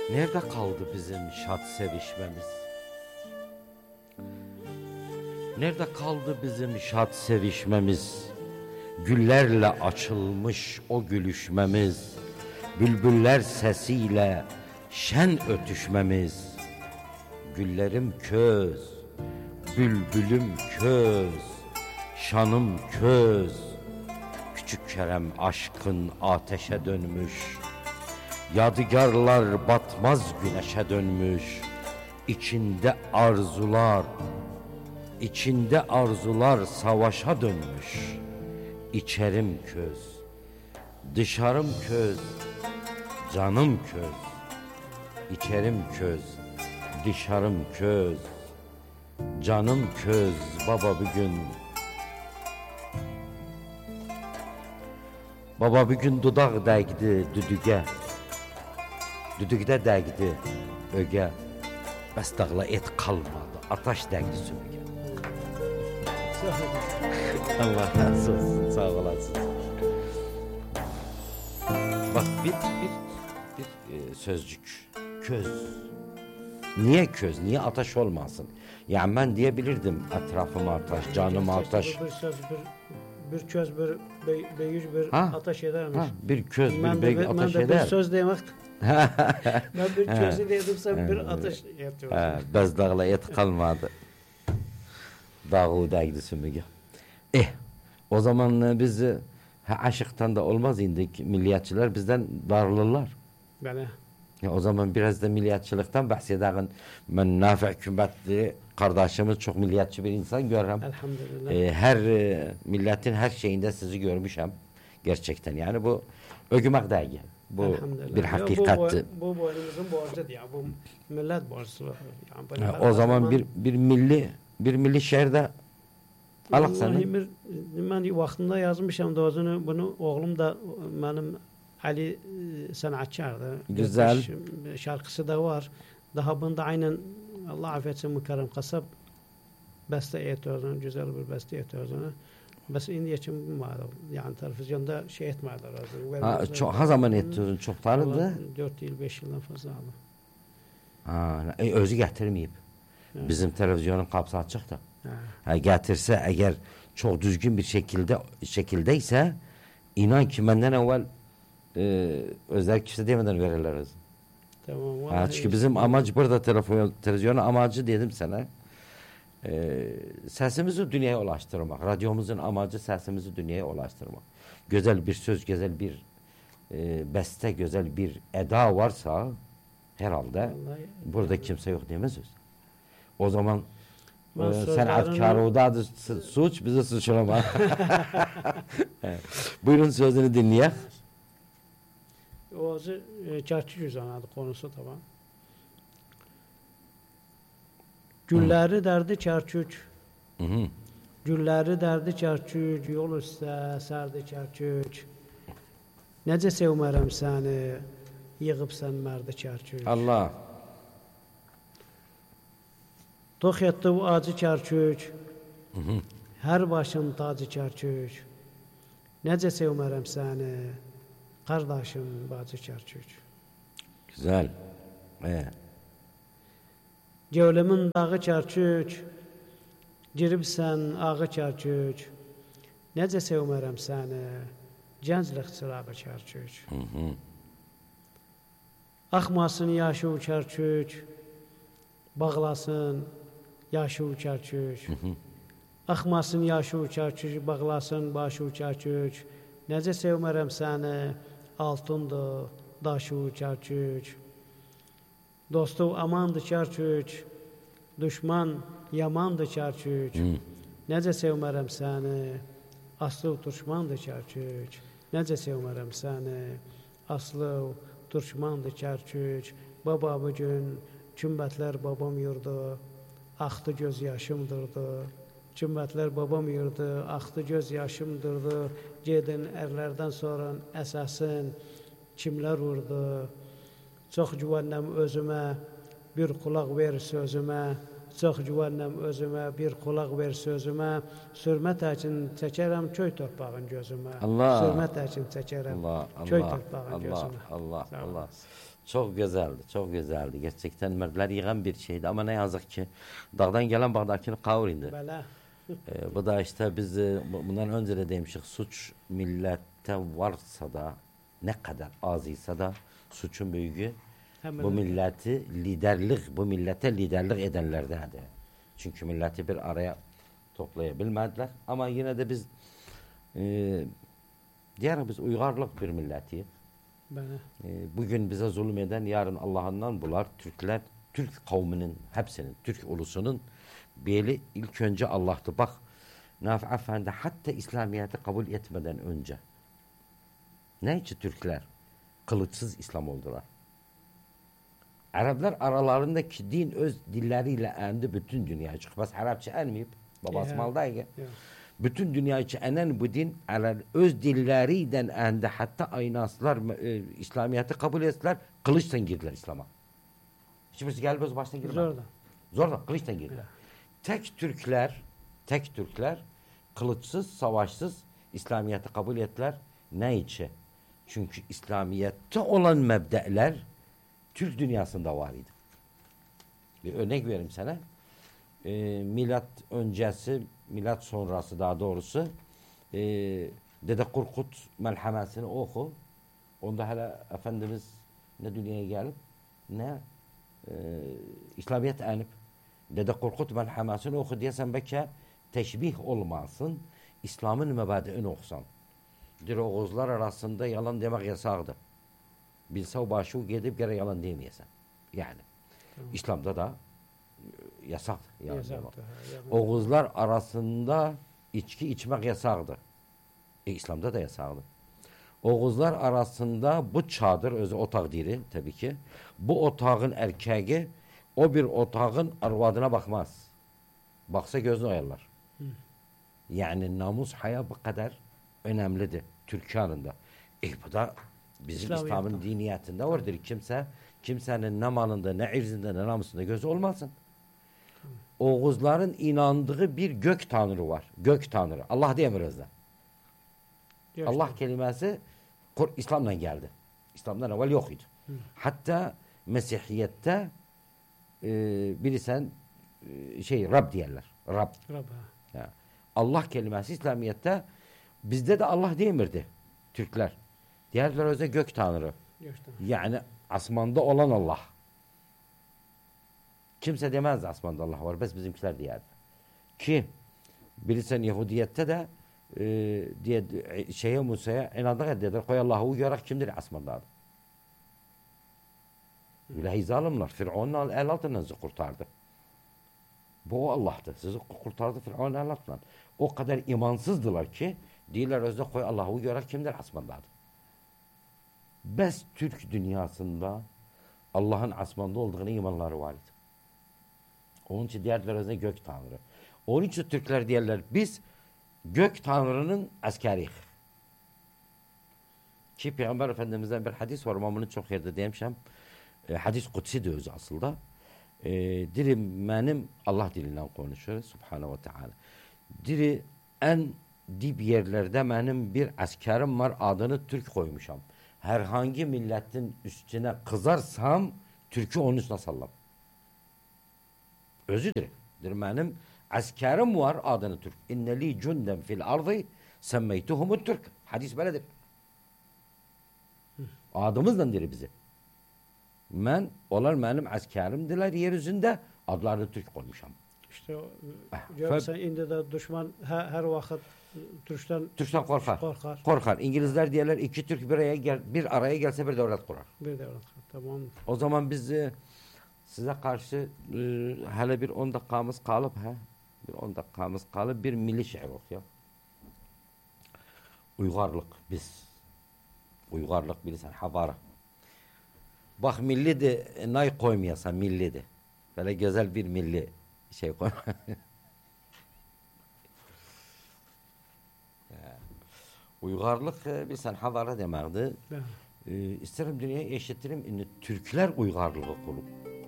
Nerede kaldı bizim şad sevişmemiz? Nerede kaldı bizim şad sevişmemiz? Güllerle açılmış o gülüşmemiz, bülbüller sesiyle şen ötüşmemiz. Güllerim köz, bülbülüm köz, şanım köz. Küçük Kerem aşkın ateşe dönmüş, yadigarlar batmaz güneşe dönmüş. İçinde arzular savaşa dönmüş. İçerim köz, dışarım köz, canım köz. İçerim köz, dışarım köz, canım köz. Baba bugün dudak değdi düdüge, düdükde değdi öge. Bəs dağla et kalmadı, ataş değdi sümüge. Allah razı olsun, sağ olasın. Bak bir sözcük, köz. Niye köz, niye ataş olmasın? Yani ben diyebilirdim etrafıma ataş, canıma ataş. Bir köz, bir beyüc, bir ataş edermiş. Bir köz, bir beyüc ataş eder. Ben de bir söz demek. Ben bir közü dedim, sen bir ateş yapıyorsun. Bez dağla et kalmadı. Dağı değdi sümüge. O zaman biz aşıktan da olmaz indik. Milliyetçiler bizden darılırlar. Bana. O zaman biraz da milliyetçilikten bahsedelim. Ben Nafi Kümbetli kardeşimiz çok milliyetçi bir insan görürüm. Elhamdülillah. Her milletin her şeyinde sizi görmüşüm. Gerçekten yani bu ögümek değil. Bu bir hakikatti. Bu boynumuzun borcudur ya. Bu millet borcu. Yani o zaman bir milli şehirde alaq səni. Ben vaxtında yazmışam da bunu oğlum da benim Ali sanatçıdır. Güzel. Şarkısı da var. Daha bunda aynen Allah affetsin Mükerrem Kasap beste ediyordu. Güzel bir beste ediyordu. Bas indiye için var. Yani televizyonda şey etmediler. Çok ha zaman etdin çoxlarında? 4 yıl 5 yıldan fazla aldı. Özü gətirməyib. Bizim televizyonun kapısı açık da. Getirse eğer çok düzgün bir şekilde ise inan ki benden evvel özel kişi demeden verirler. Tamam. Çünkü bizim amaç burada televizyonun amacı dedim sana. Sesimizi dünyaya ulaştırmak. Radyomuzun amacı sesimizi dünyaya ulaştırmak. Güzel bir söz, güzel bir beste, güzel bir eda varsa herhalde burada kimse yok demez. O zaman sanatkarı odadır suç, bize suçlama. Buyurun sözünü dinleyelim. O çarşı yüzanadı konusu tamam. Gülleri derdi çarçuç. Gülleri derdi çarçuç. Yol üstə sərdi çarçuç. Necə sevmərəm səni, yığıbsan mərdi çarçuç. Allah. Tox etdi bu acı çarçuç. Hər başım tacı çarçuç. Necə sevmərəm səni, kardeşim bacı çarçuç. Güzel. Gövləmin dağı çarçuç, giribsən ağı çarçuç. Necə sevmərəm səni, gənclik çırağı çarçuç. Axmasın yaşı çarçuç, bağlasın yaşı çarçuç. Axmasın yaşı çarçuç, bağlasın başı çarçuç. Necə sevmərəm səni, altındır daşı çarçuç. Dostu amandı çarçuç, düşman yamandı çarçuç. Necə sevmərəm səni, aslı turşmandı çarçuç. Necə sevmərəm səni, aslı turşmandı çarçuç. Baba bugün kümbətlər babam yurdu, axdı göz yaşımdırdı. Kümbətlər babam yurdu, axdı göz yaşımdırdı. Gedin ərlərdən sonra əsasın kimlər vurdu. Çox güvənəm özümə, bir qulaq ver sözümə. çok güvenlem özüme, bir kulak ver sözüme, sürmet için çekerim köy torpağın gözüme. Allah. Sürmet için çekerim köy torpağın gözüme. Allah. Çok güzeldi, çok güzeldi. Gerçekten mertler yığan bir şeydi ama ne yazık ki dağdan gelen Bağdakini kavurindi. Bela. Bu da işte biz bundan önce de demiştik, suç millette varsa da ne kadar azıysa da suçun büyüğü bu milleti bu millete liderlik edenlerdendi. Çünkü milleti bir araya toplayabilmediler. Ama yine de biz biz uygarlık bir milletiyiz. Bugün bize zulüm eden yarın Allah'ından bular. Türkler, Türk kavminin hepsinin, Türk ulusunun beli ilk önce Allah'tı. Bak Nafi Efendi hatta İslamiyet'i kabul etmeden önce ne için Türkler kılıçsız İslam oldular? Araplar aralarındaki din öz dilleriyle endi bütün dünyaya çıkıp bas Arapça enmeyip babası maldayken bütün dünya için enen bu din öz dilleriyle endi hatta aynaslar İslamiyet'i kabul ettiler, kılıçla girdiler İslam'a. Hiçbirisi gelip öz baştan girmedi. Zorla kılıçla girdiler. Tek Türkler kılıçsız, savaşsız İslamiyet'i kabul ettiler. Ne için? Çünkü İslamiyet'te olan mebde'ler Türk dünyasında var idi. Bir örnek vereyim sana. Milat öncesi, milat sonrası daha doğrusu Dede Korkut melhamesini oku. Onda hala Efendimiz ne dünyaya gelip ne İslamiyet enip Dede Korkut melhamesini oku diyesen belki teşbih olmasın. İslam'ın mebadi'ini okusan. Oğuzlar arasında yalan demek yasağdı. Bilse başı gidip gene yalan demeyesen. Yani. Tamam. İslam'da da yasak. Oğuzlar arasında içki içmek yasaktı. İslam'da da yasaktı. Oğuzlar arasında bu çadır özü otak diri tabii ki. Bu otağın erkeği o bir otağın arvadına bakmaz. Baksa gözünü ayarlar. Yani namus haya bu kadar önemlidir Türkiye'nin. Bu da bizim İslam'ın diniyetinde vardır. Kimsenin ne malında, ne irzinde, ne namusunda gözü olmasın. Oğuzların inandığı bir gök tanrı var. Gök tanrı. Allah diyemir özde. Allah kelimesi İslam'dan geldi. İslam'dan evvel yok idi. Hatta Mesihiyette bilirsen Rab diyerler. Rab. Yani Allah kelimesi İslamiyet'te bizde de Allah demirdi Türkler. Diğerler özde gök tanrı. Yani asmanda olan Allah. Kimse demez asmanda Allah var. Biz bizimkiler diyerdi. Ki bilirsen Yahudiyette de Musa'ya inandık ediyorlar. Koy Allah'ı uyarak kimdir asmanda adı. İlahi zalimler. Firavun'un el altından sizi kurtardı. Bu o Allah'tı. Sizi kurtardı Firavun'un el altından. O kadar imansızdılar ki diyorlar özde koy Allah'ı uyarak kimdir asmanda adı. Bes Türk dünyasında Allah'ın asmanda olduğuna imanları var idi. Onun için diğerler özde gök tanrı. Onun için Türkler diyorlar biz gök tanrının askeriyiz. Ki Peygamber Efendimiz'den bir hadis var ama bunu çok yerde demişim. Hadis kutsi de özü aslında. Dilim benim Allah dilinden konuşuyor. Subhanahu ve Teala. Diri en dip yerlerde benim bir askerim var adını Türk koymuşam. Herhangi milletin üstüne kızarsam Türk'ü onun üstüne sallam. Özüdür. Benim askerim var adını Türk. İnneli cünden fil ardı semmeytuhumut Türk. Hadis böyledir. Adımızdan diri bizi. Onlar benim askerimdiler yeryüzünde adlarını Türk koymuşam. İşte görürsen indi de düşman her vakit Türk'ten korkar. İngilizler diyorlar iki Türk bir araya gelse bir devlet kurar. Tamam. O zaman biz size karşı hele bir 10 dakikamız kalıp bir milli şiir okuyor. Uygarlık bilirsen havara. Bak milli de nay koymayasan milli de. Böyle güzel bir milli şey koy. Uygarlık bilirsen havara demekti. İsterim dünyaya eşittirim. Türkler uygarlığı